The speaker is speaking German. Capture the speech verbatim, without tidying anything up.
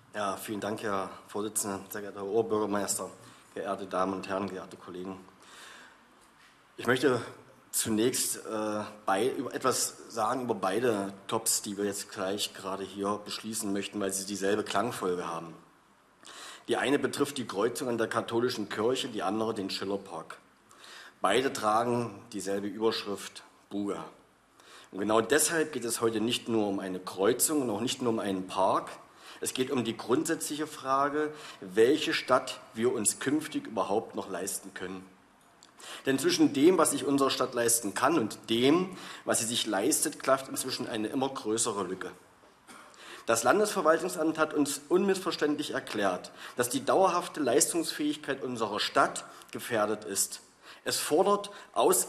Ja, vielen Dank, Herr Vorsitzender, sehr geehrter Herr Oberbürgermeister, geehrte Damen und Herren, geehrte Kollegen. Ich möchte zunächst äh, bei, über etwas sagen über beide Tops, die wir jetzt gleich gerade hier beschließen möchten, weil sie dieselbe Klangfolge haben. Die eine betrifft die Kreuzung an der katholischen Kirche, die andere den Schillerpark. Beide tragen dieselbe Überschrift, Buga. Und genau deshalb geht es heute nicht nur um eine Kreuzung und auch nicht nur um einen Park. Es geht um die grundsätzliche Frage, welche Stadt wir uns künftig überhaupt noch leisten können. Denn zwischen dem, was sich unsere Stadt leisten kann, und dem, was sie sich leistet, klafft inzwischen eine immer größere Lücke. Das Landesverwaltungsamt hat uns unmissverständlich erklärt, dass die dauerhafte Leistungsfähigkeit unserer Stadt gefährdet ist. Es fordert aus